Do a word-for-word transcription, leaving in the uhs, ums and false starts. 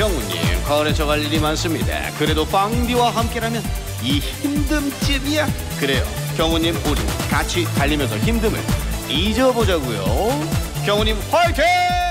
경우님, 가을에 저갈 일이 많습니다. 그래도 빵디와 함께라면 이 힘듦쯤이야. 그래요, 경우님, 우리 같이 달리면서 힘듦을 잊어보자고요. 경우님 화이팅!